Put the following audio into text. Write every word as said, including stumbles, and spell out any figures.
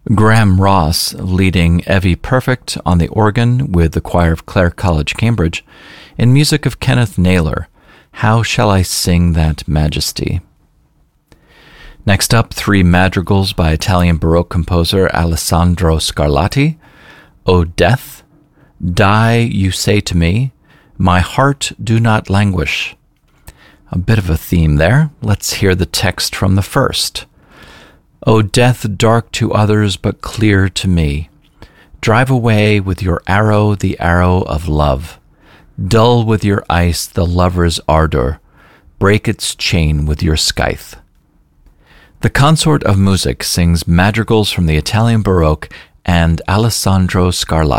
Graham Ross leading Evie Perfect on the organ with the choir of Clare College, Cambridge, in music of Kenneth Naylor, How Shall I Sing That Majesty? Next up, three madrigals by Italian Baroque composer Alessandro Scarlatti, O Death, Die, You Say to Me, My Heart Do Not Languish. A bit of a theme there. Let's hear the text from the first. O death dark to others but clear to me, drive away with your arrow the arrow of love, dull with your ice the lover's ardor, break its chain with your scythe. The Consort of Music sings madrigals from the Italian Baroque and Alessandro Scarlatti.